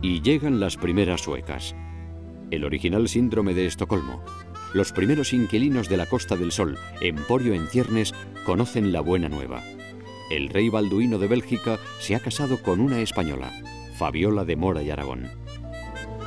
Y llegan las primeras suecas. El original síndrome de Estocolmo. Los primeros inquilinos de la Costa del Sol, Emporio en ciernes, conocen la buena nueva. El rey Balduino de Bélgica se ha casado con una española, Fabiola de Mora y Aragón.